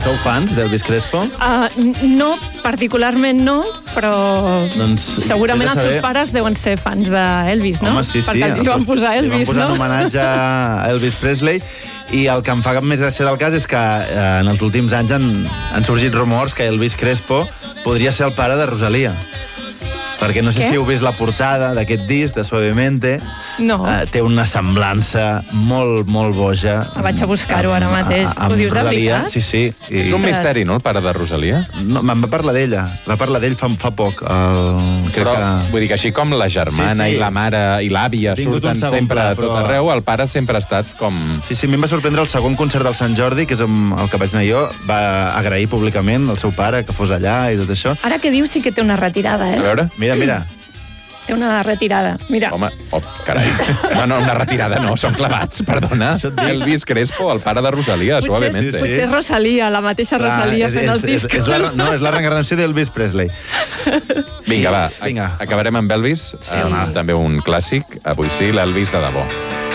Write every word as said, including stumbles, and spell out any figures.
Sou fans d'Elvis Crespo? Uh, no, particularment no, però doncs, segurament els saber... seus pares deuen ser fans d'Elvis, no? Home, sí, sí. Perquè li van posar Elvis, li van posar no? un homenatge a Elvis Presley. I el que em fa més gràcia del cas és que eh, en els últims anys han, han sorgit rumors que Elvis Crespo podria ser el pare de Rosalia. Perquè no sé Què? si heu vist la portada d'aquest disc, de Suavemente. No. Uh, té una semblança molt, molt boja. La vaig a buscar-ho ara mateix. Amb Ho dius de Rosalia. veritat? Sí, sí. I... És un misteri, no, el pare de Rosalia? No, me'n va parlar d'ella. Va parlar d'ell fa, fa poc. El... Crec Però, que... vull dir que així com la germana Sí, sí. i la mare i l'àvia Vingut surten un segon sempre pla, a tot però- arreu, el pare sempre ha estat com... Sí, sí, a mi em va sorprendre el segon concert del Sant Jordi, que és amb el que vaig anar jo, va agrair públicament al seu pare que fos allà i tot això. Ara que dius sí que té una retirada, eh? A veure... Mira, mira. Té una retirada. Mira. Home, oh, carai. No, no, una retirada no, són clavats, perdona. Elvis Crespo, el pare de Rosalia, Potser, suavemente. sí. potser és Rosalia, la mateixa Rosalia és, fent els és, és, discos. és la, no, és la reencarnació d'Elvis Presley. Vinga, va, Vinga. acabarem amb Elvis, Sí. amb també un clàssic, avui sí, l'Elvis de debò.